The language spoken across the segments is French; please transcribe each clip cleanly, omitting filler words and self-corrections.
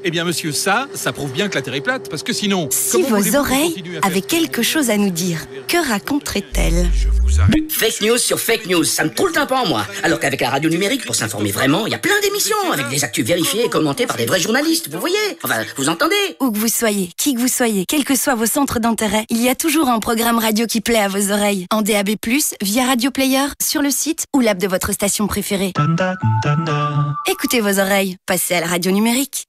Eh bien, monsieur, ça prouve bien que la Terre est plate, parce que sinon... Si vos oreilles avaient quelque chose à nous dire, que raconterait-elle ? Fake news sur fake news, ça me trouve le tympan, moi. Alors qu'avec la radio numérique, pour s'informer vraiment, il y a plein d'émissions, avec des actus vérifiées et commentées par des vrais journalistes, vous voyez ? Enfin, vous entendez ? Où que vous soyez, qui que vous soyez, quels que soient vos centres d'intérêt, il y a toujours un programme radio qui plaît à vos oreilles. En DAB+, via Radio Player, sur le site ou l'app de votre station préférée. Écoutez vos oreilles, passez à la radio numérique.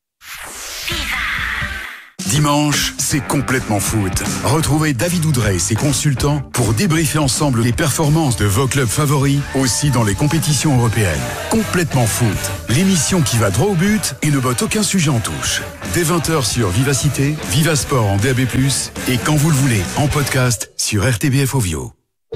Dimanche, c'est complètement foot. Retrouvez David Oudrey et ses consultants pour débriefer ensemble les performances de vos clubs favoris, aussi dans les compétitions européennes. Complètement foot, l'émission qui va droit au but et ne botte aucun sujet en touche. Dès 20h sur Vivacité, Vivasport en DAB+, et quand vous le voulez, en podcast sur RTBF Ovio.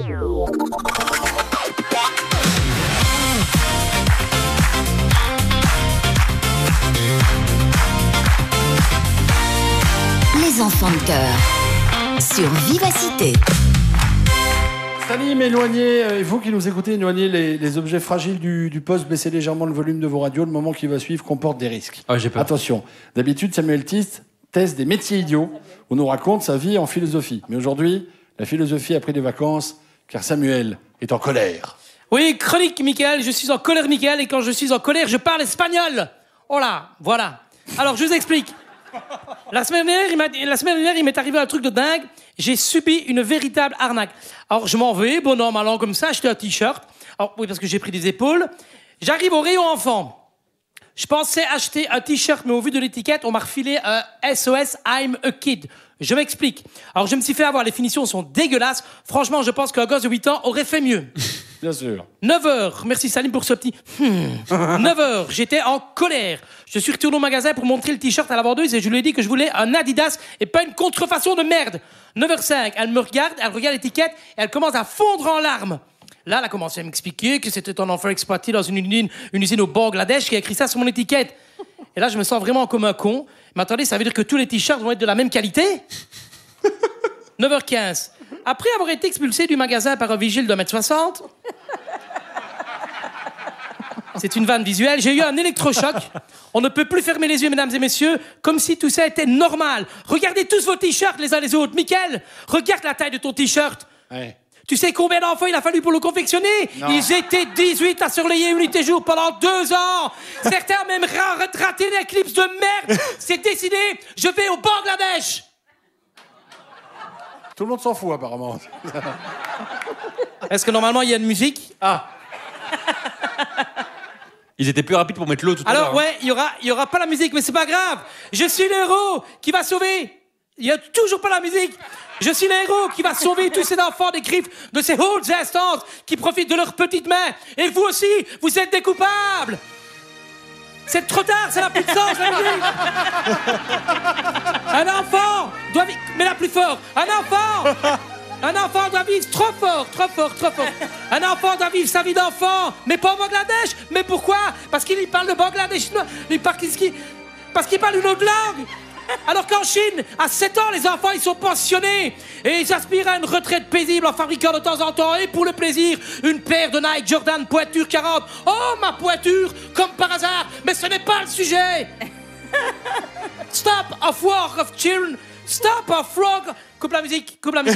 Les enfants de cœur sur Vivacité. Salim, éloignez, et vous qui nous écoutez, éloignez les objets fragiles du poste, baissez légèrement le volume de vos radios, le moment qui va suivre comporte des risques. Ah, j'ai peur. Attention, d'habitude Samuel Tist teste des métiers idiots, où nous raconte sa vie en philosophie. Mais aujourd'hui, la philosophie a pris des vacances, car Samuel est en colère. Oui, chronique, Michael, je suis en colère, Michael, et quand je suis en colère, je parle espagnol. Oh là, voilà. Alors, je vous explique. La semaine dernière, il m'est arrivé un truc de dingue. J'ai subi une véritable arnaque. Alors, je m'en vais, bon an, mal an, comme ça, acheter un t-shirt. Alors, oui, parce que j'ai pris des épaules. J'arrive au rayon enfant. Je pensais acheter un t-shirt, mais au vu de l'étiquette, on m'a refilé un SOS I'm a kid. Je m'explique. Alors, je me suis fait avoir, les finitions sont dégueulasses. Franchement, je pense qu'un gosse de 8 ans aurait fait mieux. Bien sûr. 9h, merci Salim pour ce petit... 9h, j'étais en colère. Je suis retourné au magasin pour montrer le t-shirt à la vendeuse et je lui ai dit que je voulais un Adidas et pas une contrefaçon de merde. 9h05, elle me regarde, elle regarde l'étiquette et elle commence à fondre en larmes. Là, elle a commencé à m'expliquer que c'était un enfant exploité dans une usine au Bangladesh qui a écrit ça sur mon étiquette. Et là, je me sens vraiment comme un con. Mais attendez, ça veut dire que tous les t-shirts vont être de la même qualité ? 9h15. Après avoir été expulsé du magasin par un vigile de 1m60, c'est une vanne visuelle, j'ai eu un électrochoc. On ne peut plus fermer les yeux, mesdames et messieurs, comme si tout ça était normal. Regardez tous vos t-shirts les uns les autres. Mickaël, regarde la taille de ton t-shirt. Ouais. Tu sais combien d'enfants il a fallu pour le confectionner ? Non. Ils étaient 18 à surveiller unité jour pendant 2 ans. Certains ont même raté des clips de merde. C'est décidé, je vais au Bangladesh. Tout le monde s'en fout, apparemment. Est-ce que normalement, il y a une musique ? Ah. Ils étaient plus rapides pour mettre l'eau tout à l'heure. Alors, ouais, il y aura pas la musique, mais c'est pas grave. Je suis le héros qui va sauver. Il y a toujours pas la musique. Je suis le héros qui va sauver tous ces enfants des griffes de ces hautes instances qui profitent de leurs petites mains. Et vous aussi, vous êtes des coupables. C'est trop tard, ça n'a plus de sens, la musique. Un enfant doit vivre... Mais la plus fort. Un enfant doit vivre trop fort. Un enfant doit vivre sa vie d'enfant, mais pas au Bangladesh. Mais pourquoi ? Parce qu'il parle le Bangladesh. Parce qu'il parle une autre langue. Alors qu'en Chine, à 7 ans, les enfants, ils sont pensionnés. Et ils aspirent à une retraite paisible en fabriquant de temps en temps, et pour le plaisir, une paire de Nike Jordan pointure 40. Oh, ma pointure, comme par hasard. Mais ce n'est pas le sujet. Stop of war of children. Stop of frog. Coupe la musique.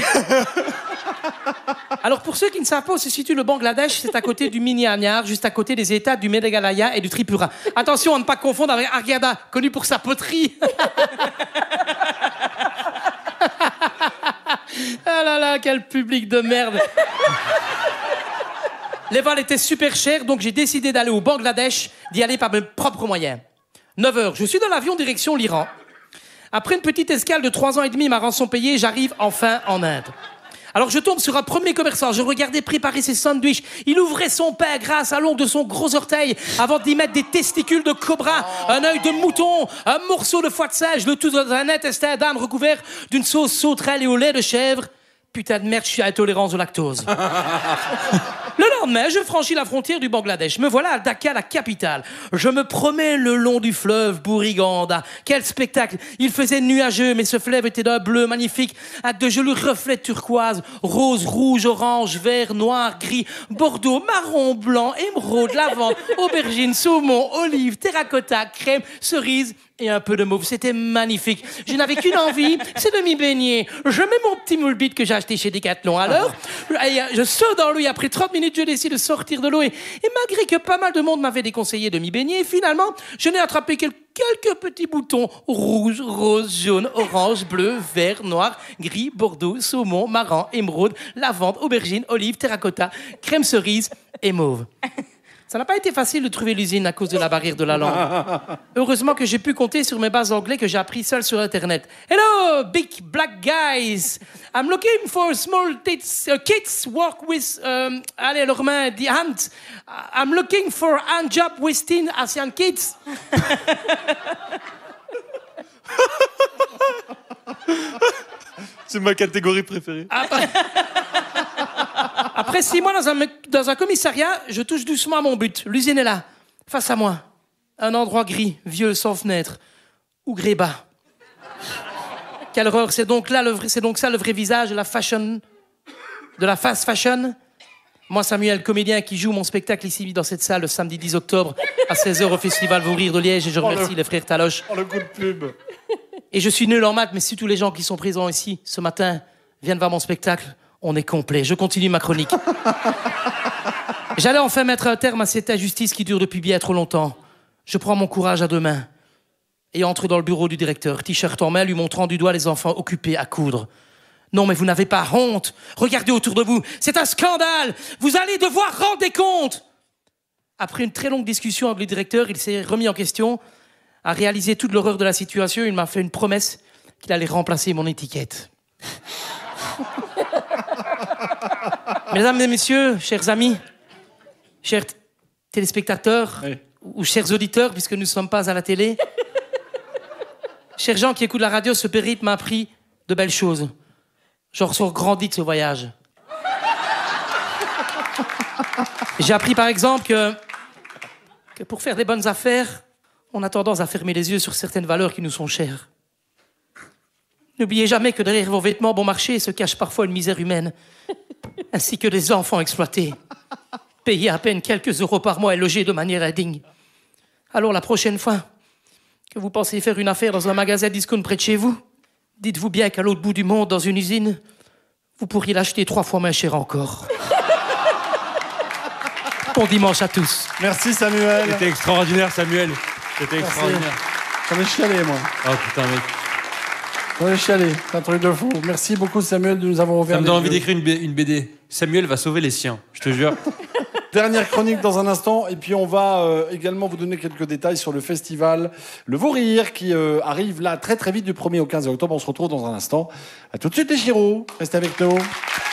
Alors, pour ceux qui ne savent pas où se situe le Bangladesh, c'est à côté du Myanmar, juste à côté des États du Meghalaya et du Tripura. Attention à ne pas confondre avec Argada, connu pour sa poterie. Ah là là, quel public de merde. Les vols étaient super chers, donc j'ai décidé d'aller au Bangladesh, d'y aller par mes propres moyens. 9h, je suis dans l'avion direction l'Iran. Après une petite escale de 3 ans et demi, ma rançon payée, j'arrive enfin en Inde. Alors je tombe sur un premier commerçant, je regardais préparer ses sandwichs. Il ouvrait son pain grâce à l'ongle de son gros orteil avant d'y mettre des testicules de cobra, un œil de mouton, un morceau de foie de singe, le tout dans un intestin d'âne recouvert d'une sauce sauterelle et au lait de chèvre. Putain de merde, je suis à intolérance au lactose. Le lendemain, je franchis la frontière du Bangladesh. Me voilà à Dhaka, la capitale. Je me promène le long du fleuve Bouriganda. Quel spectacle! Il faisait nuageux, mais ce fleuve était d'un bleu magnifique, avec de jolis reflets turquoise, rose, rouge, orange, vert, noir, gris, bordeaux, marron, blanc, émeraude, lavande, aubergine, saumon, olive, terracotta, crème, cerise et un peu de mauve. C'était magnifique. Je n'avais qu'une envie, c'est de m'y baigner. Je mets mon petit moule bite que j'ai acheté chez Decathlon. Alors, je saute dans l'eau et après 30 minutes, je décide de sortir de l'eau. Et malgré que pas mal de monde m'avait déconseillé de m'y baigner, finalement, je n'ai attrapé quelques petits boutons rouge, rose, jaune, orange, bleu, vert, noir, gris, bordeaux, saumon, marron, émeraude, lavande, aubergine, olive, terracotta, crème cerise et mauve. Ça n'a pas été facile de trouver l'usine à cause de la barrière de la langue. Heureusement que j'ai pu compter sur mes bases anglais que j'ai appris seul sur Internet. Hello, big black guys. I'm looking for small kids work with, allez, leurs mains, the hand. I'm looking for hand job with teen Asian kids. C'est ma catégorie préférée. Après 6 mois dans un commissariat, je touche doucement à mon but. L'usine est là, face à moi. Un endroit gris, vieux, sans fenêtre. Ou grès bas. Quelle horreur, c'est donc ça le vrai visage de la fashion, de la fast fashion. Moi, Samuel, comédien qui joue mon spectacle ici dans cette salle le samedi 10 octobre à 16h au Festival Vos Rires de Liège, et je remercie les frères Taloche. Oh, le coup de pub. Et je suis nul en maths, mais si tous les gens qui sont présents ici ce matin viennent voir mon spectacle, on est complet. Je continue ma chronique. J'allais enfin mettre un terme à cette injustice qui dure depuis bien trop longtemps. Je prends mon courage à deux mains et entre dans le bureau du directeur, t-shirt en main, lui montrant du doigt les enfants occupés à coudre. Non, mais vous n'avez pas honte. Regardez autour de vous. C'est un scandale. Vous allez devoir rendre des comptes. Après une très longue discussion avec le directeur, il s'est remis en question, a réalisé toute l'horreur de la situation. Il m'a fait une promesse qu'il allait remplacer mon étiquette. Mesdames et messieurs, chers amis, chers téléspectateurs, oui, ou chers auditeurs, puisque nous ne sommes pas à la télé, chers gens qui écoutent la radio, ce périple m'a appris de belles choses. J'en ressors grandi de ce voyage. J'ai appris par exemple que pour faire des bonnes affaires, on a tendance à fermer les yeux sur certaines valeurs qui nous sont chères. N'oubliez jamais que derrière vos vêtements bon marché se cache parfois une misère humaine, ainsi que des enfants exploités, payés à peine quelques euros par mois et logés de manière indigne. Alors la prochaine fois que vous pensez faire une affaire dans un magasin discount près de chez vous, dites-vous bien qu'à l'autre bout du monde, dans une usine, vous pourriez l'acheter 3 fois moins cher encore. Bon dimanche à tous. Merci Samuel. C'était extraordinaire, Samuel. C'était extraordinaire. J'en ai chialé, moi. Oh putain, mec. J'en ai chialé. C'est un truc de fou. Merci beaucoup, Samuel, de nous avoir ouvert. Ça me les donne envie yeux. d'écrire une BD. Samuel va sauver les siens, je te jure. Dernière chronique dans un instant, et puis on va également vous donner quelques détails sur le festival Le Vos Rires qui arrive là très très vite du 1er au 15 octobre. On se retrouve dans un instant. À tout de suite les Chiro, restez avec nous.